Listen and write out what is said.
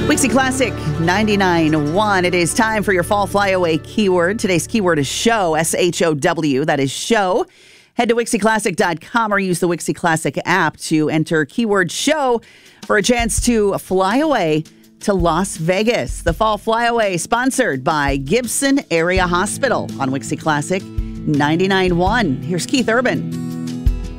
Wixie Classic 99.1. It is time for your fall flyaway keyword. Today's keyword is show, S-H-O-W. That is show. Head to WixieClassic.com or use the Wixie Classic app to enter keyword show for a chance to fly away to Las Vegas. The fall flyaway sponsored by Gibson Area Hospital on Wixie Classic 99.1. Here's Keith Urban.